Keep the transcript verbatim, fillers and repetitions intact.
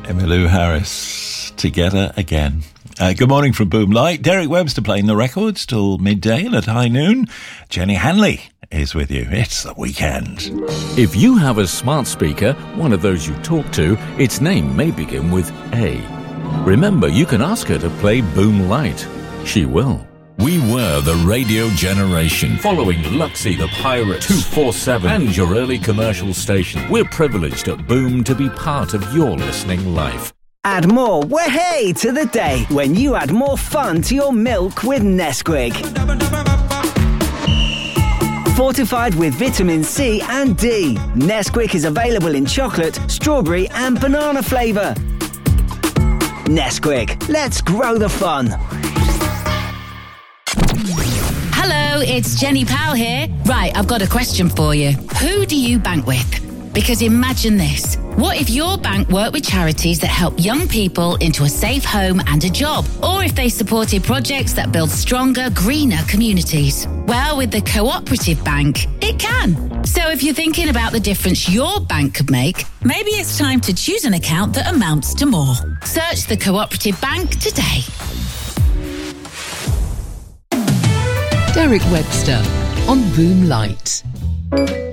Emmylou Harris, Together Again. Uh, good morning from Boomlight. Derek Webster playing the records till midday, and at high noon, Jenny Hanley is with you. It's the weekend. If you have a smart speaker, one of those you talk to, its name may begin with A. Remember, you can ask her to play Boomlight. She will. We were the radio generation, following Luxy the Pirate, two forty-seven, and your early commercial station. We're privileged at Boom to be part of your listening life. Add more way to the day when you add more fun to your milk with Nesquik. Fortified with vitamin C and D, Nesquik is available in chocolate, strawberry and banana flavour. Nesquik, let's grow the fun. Hello, it's Jenny Powell here. Right, I've got a question for you. Who do you bank with? Because imagine this. What if your bank worked with charities that help young people into a safe home and a job? Or if they supported projects that build stronger, greener communities? Well, with the Cooperative Bank, it can. So if you're thinking about the difference your bank could make, maybe it's time to choose an account that amounts to more. Search the Cooperative Bank today. Derek Webster on Boomlight.